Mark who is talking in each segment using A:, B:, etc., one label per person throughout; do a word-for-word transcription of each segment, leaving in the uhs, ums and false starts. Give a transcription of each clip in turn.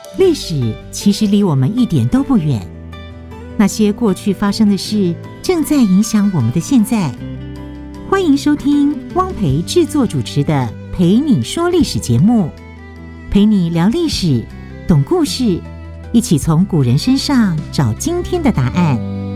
A: 历史其实离我们一点都不远，那些过去发生的事正在影响我们的现在。欢迎收听汪培制作主持的《陪你说历史》节目，陪你聊历史，懂故事，一起从古人身上找今天的答案。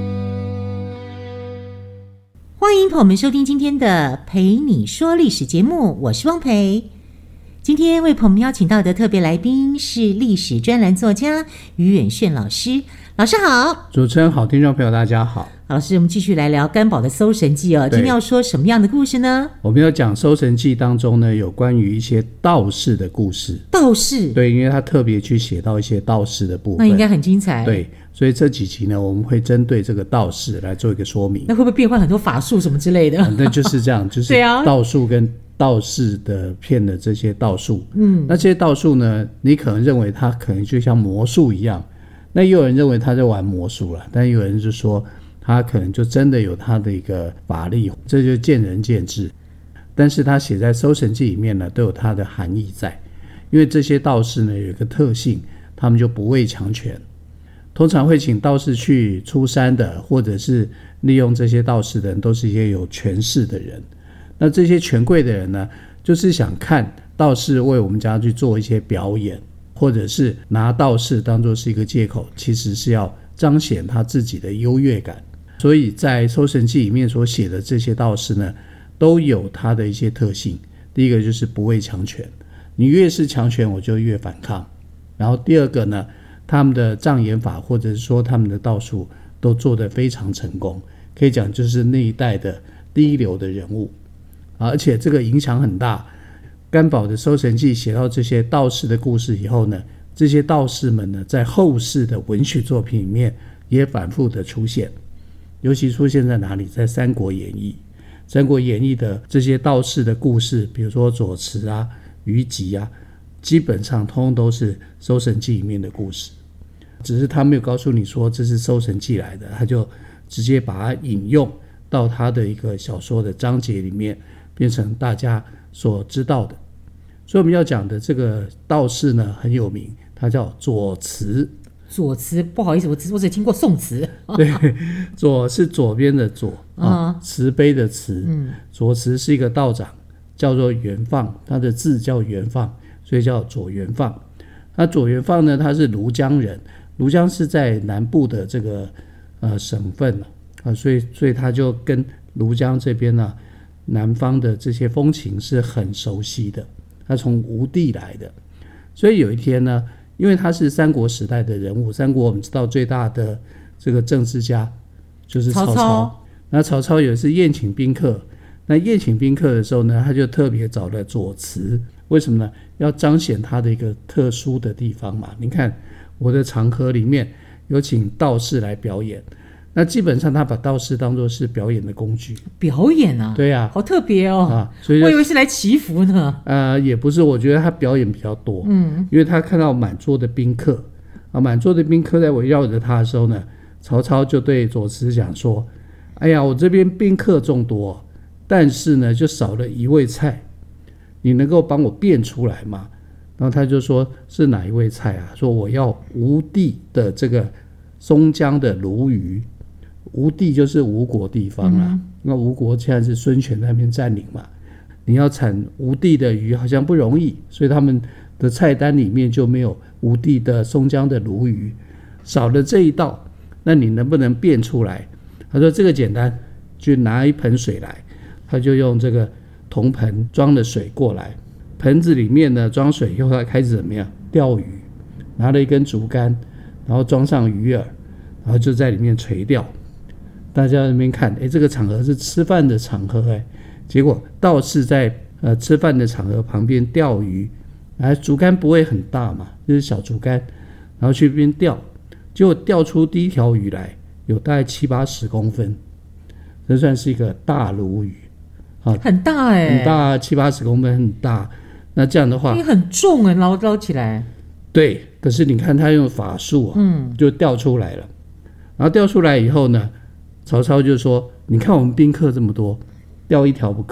A: 欢迎朋友们收听今天的《陪你说历史》节目，我是汪培。今天为朋友们邀请到的特别来宾是历史专栏作家于远炫老师。老师好。
B: 主持人好，听众朋友大家好。
A: 老师，我们继续来聊干宝的《搜神记》哦。今天要说什么样的故事呢？
B: 我们要讲《搜神记》当中呢，有关于一些道士的故事。
A: 道士？对，
B: 因为他特别去写到一些道士的部分，
A: 那应该很精彩。
B: 对，所以这几集呢，我们会针对这个道士来做一个说明。
A: 那会不会变换很多法术什么之类的？
B: 那就是这样，就是道术跟道士的骗的这些道术。嗯，那这些道术呢，你可能认为它可能就像魔术一样，那也有人认为他在玩魔术了，但也有人就说他可能就真的有他的一个法力，这就见仁见智。但是他写在《搜神记》里面呢，都有他的含义在。因为这些道士呢有一个特性，他们就不畏强权，通常会请道士去出山的，或者是利用这些道士的人，都是一些有权势的人。那这些权贵的人呢，就是想看道士为我们家去做一些表演，或者是拿道士当作是一个借口，其实是要彰显他自己的优越感。所以在《搜神记》里面所写的这些道士呢，都有他的一些特性。第一个就是不畏强权，你越是强权我就越反抗。然后第二个呢，他们的障眼法或者是说他们的道术都做得非常成功，可以讲就是那一代的第一流的人物，而且这个影响很大。干宝的《搜神记》写到这些道士的故事以后呢，这些道士们呢，在后世的文学作品里面也反复的出现。尤其出现在哪里？在《三国演义》。《三国演义》的这些道士的故事，比如说左慈啊、虞姬啊，基本上通通都是《搜神记》里面的故事，只是他没有告诉你说这是《搜神记》来的，他就直接把它引用到他的一个小说的章节里面，变成大家所知道的。所以我们要讲的这个道士呢很有名，他叫左慈。
A: 左慈，不好意思，我只我只听过宋慈。
B: 对，左是左边的左、啊、慈悲的慈、嗯、左慈是一个道长，叫做元放，他的字叫元放，所以叫左元放。那左元放呢，他是庐江人，庐江是在南部的这个呃省份、啊、所以所以他就跟庐江这边呢、啊、南方的这些风情是很熟悉的。他从吴地来的，所以有一天呢，因为他是三国时代的人物，三国我们知道最大的这个政治家就是曹操。曹操那曹操有一次宴请宾客，那宴请宾客的时候呢，他就特别找了左慈，为什么呢？要彰显他的一个特殊的地方嘛。你看我的场合里面有请道士来表演，那基本上他把道士当作是表演的工具。表演啊？对啊，好特别哦、啊、所以我以为是来祈福呢。呃，也不是，我觉得他表演比较多，嗯，因为他看到满桌的宾客啊，满桌的宾客在围绕着他的时候呢，曹操就对左慈讲说：“哎呀，我这边宾客众多，但是呢，就少了一味菜，你能够帮我变出来吗？”然后他就说：“是哪一味菜啊？”说：“我要吴地的这个松江的鲈鱼。”吴地就是吴国地方啦、嗯、那吴国现在是孙权那边占领嘛，你要产吴地的鱼好像不容易，所以他们的菜单里面就没有吴地的松江的鲈鱼，少了这一道，那你能不能变出来？他说这个简单，就拿一盆水来，他就用这个铜盆装了水过来，盆子里面呢装水以后，他开始怎么样钓鱼，拿了一根竹竿，然后装上鱼饵，然后就在里面垂钓。大家在那边看，哎，这个场合是吃饭的场合，哎，结果道士在呃吃饭的场合旁边钓鱼，哎，竹竿不会很大嘛，就是小竹竿，然后去那边钓，结果钓出第一条鱼来，有大概七八十公分，这算是一个大鲈鱼，啊，很大哎、欸，很大，七八十公分很大。那这样的话，很重哎，捞捞起来。对，可是你看他用法术啊，嗯，就钓出来了。然后钓出来以后呢？曹操就说：“你看我们宾客这么多，钓一条不够。”